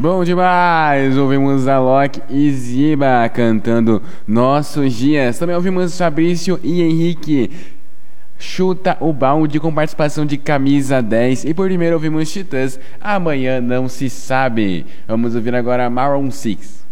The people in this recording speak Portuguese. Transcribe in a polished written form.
Bom demais! Ouvimos Alok e Ziba cantando Nossos Dias. Também ouvimos Fabrício e Henrique, Chuta o Balde, com participação de Camisa 10. E por primeiro ouvimos Titãs, Amanhã Não Se Sabe. Vamos ouvir agora Maroon 6.